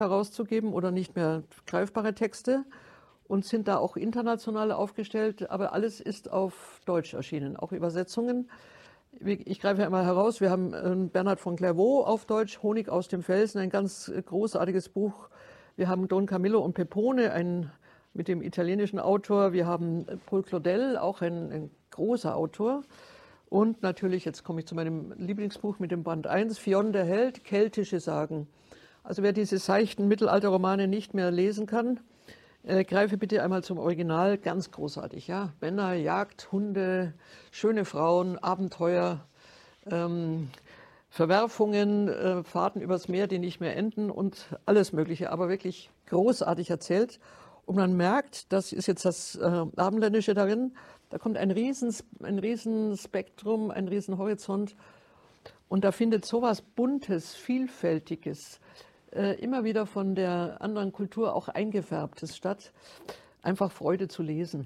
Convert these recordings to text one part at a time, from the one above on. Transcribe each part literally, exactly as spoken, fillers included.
herauszugeben oder nicht mehr greifbare Texte und sind da auch international aufgestellt, aber alles ist auf Deutsch erschienen, auch Übersetzungen. Ich greife ja einmal heraus, wir haben Bernhard von Clairvaux auf Deutsch, Honig aus dem Felsen, ein ganz großartiges Buch. Wir haben Don Camillo und Pepone, ein, mit dem italienischen Autor. Wir haben Paul Claudel, auch ein, ein großer Autor. Und natürlich, jetzt komme ich zu meinem Lieblingsbuch mit dem Band eins, Fionn der Held, keltische Sagen. Also wer diese seichten Mittelalterromane nicht mehr lesen kann, äh, greife bitte einmal zum Original, ganz großartig. Ja? Männer, Jagd, Hunde, schöne Frauen, Abenteuer, ähm, Verwerfungen, äh, Fahrten übers Meer, die nicht mehr enden und alles Mögliche, aber wirklich großartig erzählt. Und man merkt, das ist jetzt das äh, Abendländische darin, da kommt ein riesen, ein riesen Spektrum, ein riesen Horizont und da findet sowas Buntes, Vielfältiges, äh, immer wieder von der anderen Kultur auch eingefärbtes statt. Einfach Freude zu lesen.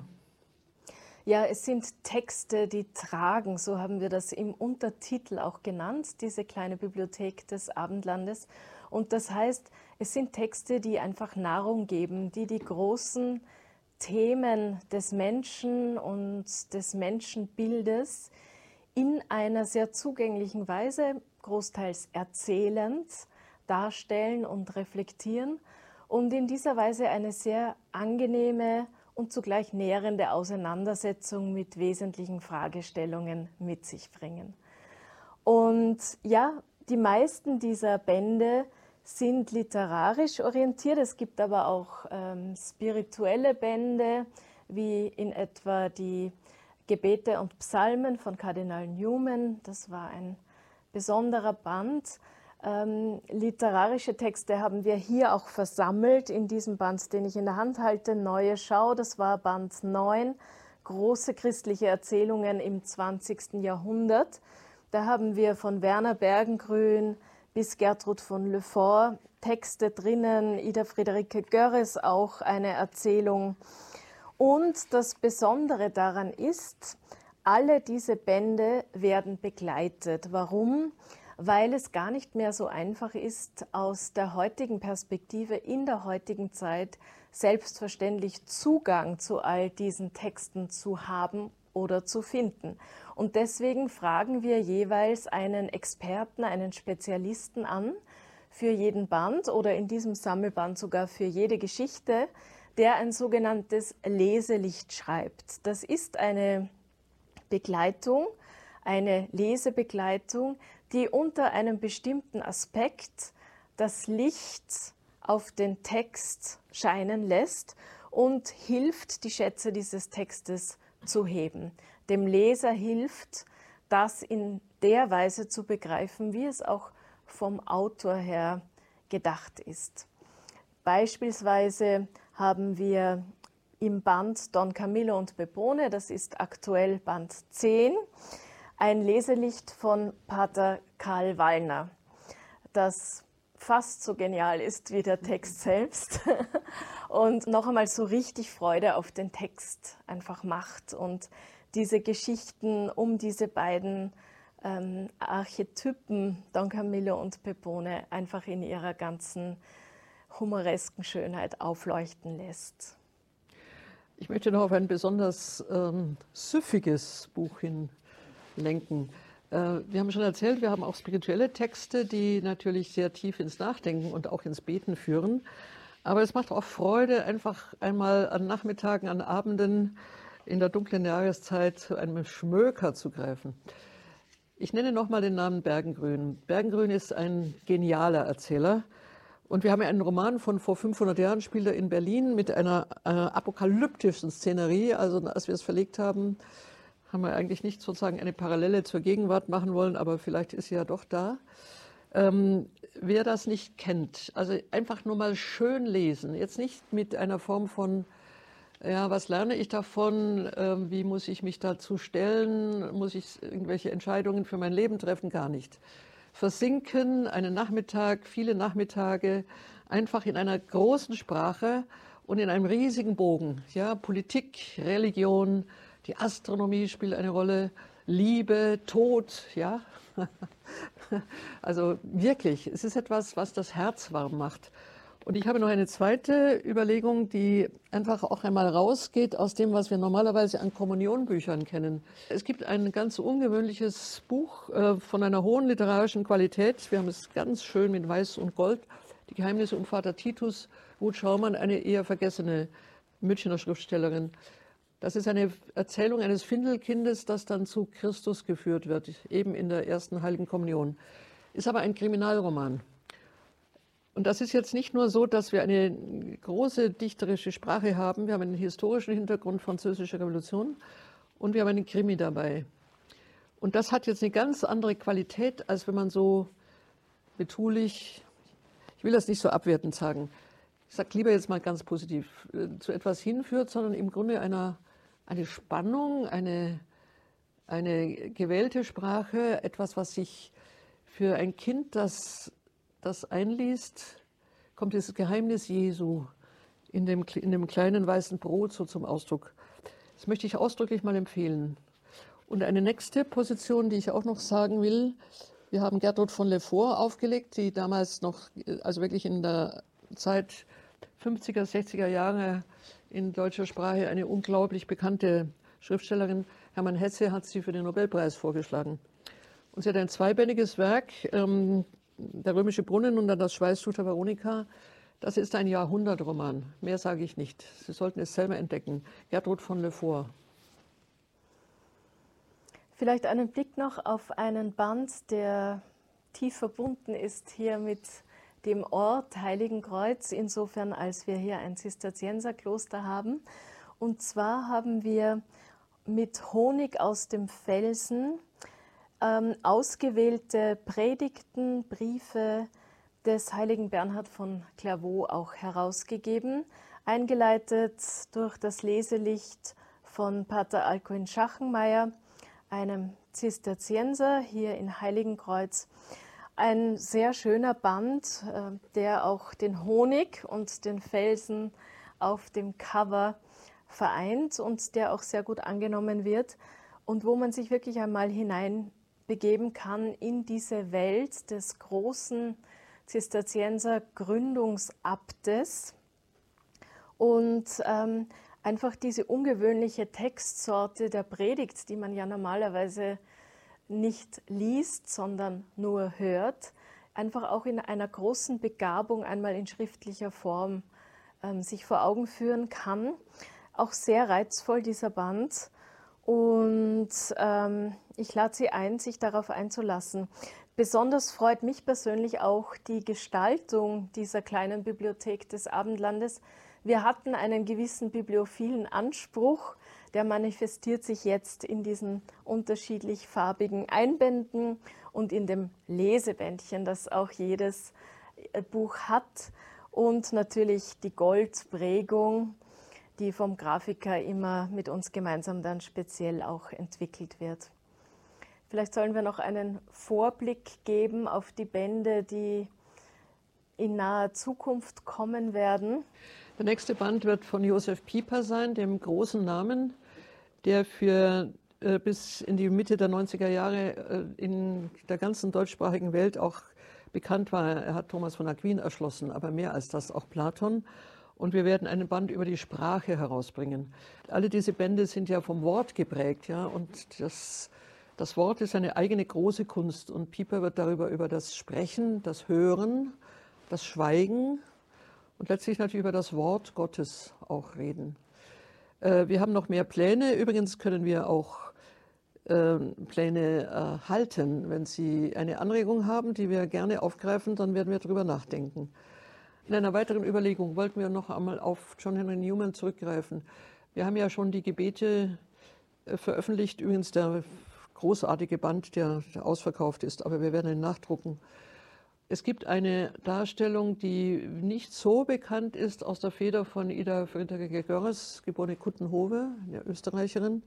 Ja, es sind Texte, die tragen, so haben wir das im Untertitel auch genannt, diese kleine Bibliothek des Abendlandes. Und das heißt, es sind Texte, die einfach Nahrung geben, die die großen Themen des Menschen und des Menschenbildes in einer sehr zugänglichen Weise, großteils erzählend, darstellen und reflektieren und in dieser Weise eine sehr angenehme und zugleich nährende Auseinandersetzung mit wesentlichen Fragestellungen mit sich bringen. Und ja, die meisten dieser Bände sind literarisch orientiert. Es gibt aber auch ähm, spirituelle Bände, wie in etwa die Gebete und Psalmen von Kardinal Newman. Das war ein besonderer Band. Ähm, literarische Texte haben wir hier auch versammelt in diesem Band, den ich in der Hand halte, Neue Schau. Das war Band neun, große christliche Erzählungen im zwanzigsten Jahrhundert. Da haben wir von Werner Bergengruen bis Gertrud von Le Fort Texte drinnen, Ida Friederike Görres auch eine Erzählung. Und das Besondere daran ist, alle diese Bände werden begleitet. Warum? Weil es gar nicht mehr so einfach ist, aus der heutigen Perspektive, in der heutigen Zeit, selbstverständlich Zugang zu all diesen Texten zu haben oder zu finden. Und deswegen fragen wir jeweils einen Experten, einen Spezialisten an, für jeden Band oder in diesem Sammelband sogar für jede Geschichte, der ein sogenanntes Leselicht schreibt. Das ist eine Begleitung, eine Lesebegleitung, die unter einem bestimmten Aspekt das Licht auf den Text scheinen lässt und hilft, die Schätze dieses Textes zu heben. Dem Leser hilft, das in der Weise zu begreifen, wie es auch vom Autor her gedacht ist. Beispielsweise haben wir im Band Don Camillo und Pepone, das ist aktuell Band zehn, ein Leselicht von Pater Karl Wallner, das fast so genial ist wie der Text selbst und noch einmal so richtig Freude auf den Text einfach macht und diese Geschichten um diese beiden ähm, Archetypen, Don Camillo und Pepone, einfach in ihrer ganzen humoresken Schönheit aufleuchten lässt. Ich möchte noch auf ein besonders ähm, süffiges Buch hinlenken. Äh, wir haben schon erzählt, wir haben auch spirituelle Texte, die natürlich sehr tief ins Nachdenken und auch ins Beten führen. Aber es macht auch Freude, einfach einmal an Nachmittagen, an Abenden in der dunklen Jahreszeit zu einem Schmöker zu greifen. Ich nenne nochmal den Namen Bergengruen. Bergengruen ist ein genialer Erzähler. Und wir haben ja einen Roman von vor fünfhundert Jahren, spielt er in Berlin mit einer äh, apokalyptischen Szenerie. Also als wir es verlegt haben, haben wir eigentlich nicht sozusagen eine Parallele zur Gegenwart machen wollen, aber vielleicht ist sie ja doch da. Ähm, wer das nicht kennt, also einfach nur mal schön lesen, jetzt nicht mit einer Form von, ja, was lerne ich davon, ähm, wie muss ich mich dazu stellen, muss ich irgendwelche Entscheidungen für mein Leben treffen, gar nicht. Versinken, einen Nachmittag, viele Nachmittage, einfach in einer großen Sprache und in einem riesigen Bogen. Ja, Politik, Religion, die Astronomie spielt eine Rolle, Liebe, Tod, ja. Also wirklich, es ist etwas, was das Herz warm macht. Und ich habe noch eine zweite Überlegung, die einfach auch einmal rausgeht aus dem, was wir normalerweise an Kommunionbüchern kennen. Es gibt ein ganz ungewöhnliches Buch äh, von einer hohen literarischen Qualität. Wir haben es ganz schön mit Weiß und Gold. Die Geheimnisse um Vater Titus, Ruth Schaumann, eine eher vergessene Münchner Schriftstellerin. Das ist eine Erzählung eines Findelkindes, das dann zu Christus geführt wird, eben in der ersten Heiligen Kommunion. Ist aber ein Kriminalroman. Und das ist jetzt nicht nur so, dass wir eine große dichterische Sprache haben, wir haben einen historischen Hintergrund französischer Revolution und wir haben einen Krimi dabei. Und das hat jetzt eine ganz andere Qualität, als wenn man so betulich, ich will das nicht so abwertend sagen, ich sage lieber jetzt mal ganz positiv, zu etwas hinführt, sondern im Grunde einer, eine Spannung, eine, eine gewählte Sprache, etwas, was sich für ein Kind, das das einliest, kommt dieses Geheimnis Jesu in dem, in dem kleinen weißen Brot so zum Ausdruck. Das möchte ich ausdrücklich mal empfehlen. Und eine nächste Position, die ich auch noch sagen will, wir haben Gertrud von Lefort aufgelegt, die damals noch, also wirklich in der Zeit fünfziger, sechziger Jahre in deutscher Sprache eine unglaublich bekannte Schriftstellerin. Hermann Hesse hat sie für den Nobelpreis vorgeschlagen. Und sie hat ein zweibändiges Werk, ähm, Der römische Brunnen und dann das Schweißtuch der Veronika. Das ist ein Jahrhundertroman. Mehr sage ich nicht. Sie sollten es selber entdecken. Gertrud von Lefort. Vielleicht einen Blick noch auf einen Band, der tief verbunden ist hier mit dem Ort Heiligenkreuz, insofern als wir hier ein Zisterzienserkloster haben. Und zwar haben wir mit Honig aus dem Felsen ähm, ausgewählte Predigten, Briefe des heiligen Bernhard von Clairvaux auch herausgegeben, eingeleitet durch das Leselicht von Pater Alkuin Schachenmeier, einem Zisterzienser hier in Heiligenkreuz. Ein sehr schöner Band, der auch den Honig und den Felsen auf dem Cover vereint und der auch sehr gut angenommen wird und wo man sich wirklich einmal hineinbegeben kann in diese Welt des großen Zisterzienser Gründungsabtes und ähm, einfach diese ungewöhnliche Textsorte der Predigt, die man ja normalerweise nicht liest, sondern nur hört, einfach auch in einer großen Begabung einmal in schriftlicher Form ähm, sich vor Augen führen kann. Auch sehr reizvoll dieser Band und ähm, ich lade Sie ein, sich darauf einzulassen. Besonders freut mich persönlich auch die Gestaltung dieser kleinen Bibliothek des Abendlandes. Wir hatten einen gewissen bibliophilen Anspruch, der manifestiert sich jetzt in diesen unterschiedlich farbigen Einbänden und in dem Lesebändchen, das auch jedes Buch hat. Und natürlich die Goldprägung, die vom Grafiker immer mit uns gemeinsam dann speziell auch entwickelt wird. Vielleicht sollen wir noch einen Vorblick geben auf die Bände, die in naher Zukunft kommen werden. Der nächste Band wird von Josef Pieper sein, dem großen Namen, der für äh, bis in die Mitte der neunziger Jahre äh, in der ganzen deutschsprachigen Welt auch bekannt war. Er hat Thomas von Aquin erschlossen, aber mehr als das auch Platon. Und wir werden einen Band über die Sprache herausbringen. Alle diese Bände sind ja vom Wort geprägt, ja, und das, das Wort ist eine eigene große Kunst. Und Pieper wird darüber über das Sprechen, das Hören, das Schweigen und letztlich natürlich über das Wort Gottes auch reden. Äh, wir haben noch mehr Pläne. Übrigens können wir auch äh, Pläne äh, halten. Wenn Sie eine Anregung haben, die wir gerne aufgreifen, dann werden wir darüber nachdenken. In einer weiteren Überlegung wollten wir noch einmal auf John Henry Newman zurückgreifen. Wir haben ja schon die Gebete äh, veröffentlicht, übrigens der großartige Band, der, der ausverkauft ist, aber wir werden ihn nachdrucken. Es gibt eine Darstellung, die nicht so bekannt ist, aus der Feder von Ida Friederike Görres, geborene Kuttenhove, eine Österreicherin.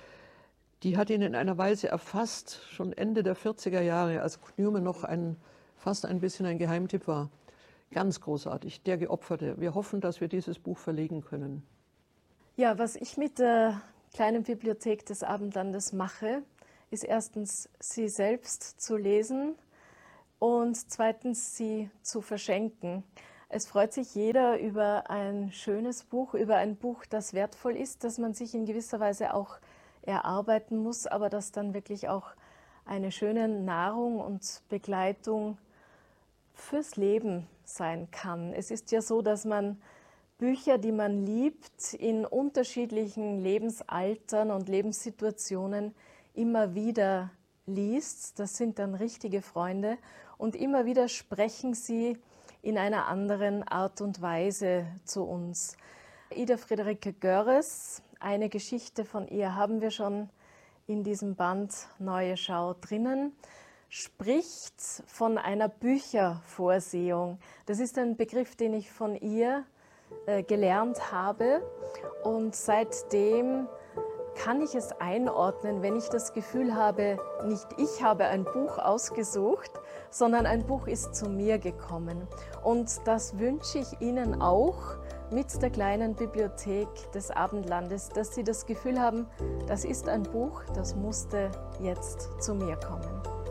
Die hat ihn in einer Weise erfasst, schon Ende der vierziger Jahre, als Newman noch ein, fast ein bisschen ein Geheimtipp war. Ganz großartig, der Geopferte. Wir hoffen, dass wir dieses Buch verlegen können. Ja, was ich mit der kleinen Bibliothek des Abendlandes mache, ist erstens, sie selbst zu lesen und zweitens, sie zu verschenken. Es freut sich jeder über ein schönes Buch, über ein Buch, das wertvoll ist, das man sich in gewisser Weise auch erarbeiten muss, aber das dann wirklich auch eine schöne Nahrung und Begleitung fürs Leben sein kann. Es ist ja so, dass man Bücher, die man liebt, in unterschiedlichen Lebensaltern und Lebenssituationen immer wieder liest. Das sind dann richtige Freunde und immer wieder sprechen sie in einer anderen Art und Weise zu uns. Ida Friederike Görres, eine Geschichte von ihr haben wir schon in diesem Band Neue Schau drinnen, spricht von einer Büchervorsehung. Das ist ein Begriff, den ich von ihr äh, gelernt habe und seitdem kann ich es einordnen, wenn ich das Gefühl habe, nicht ich habe ein Buch ausgesucht, sondern ein Buch ist zu mir gekommen. Und das wünsche ich Ihnen auch mit der kleinen Bibliothek des Abendlandes, dass Sie das Gefühl haben, das ist ein Buch, das musste jetzt zu mir kommen.